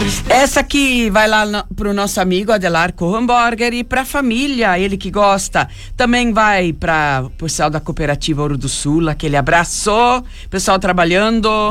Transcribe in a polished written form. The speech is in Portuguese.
Essa aqui vai lá pro nosso amigo Adelar Cohamburger e pra família, ele que gosta. Também vai para o pessoal da Cooperativa Ouro do Sul, aquele abraço, pessoal trabalhando.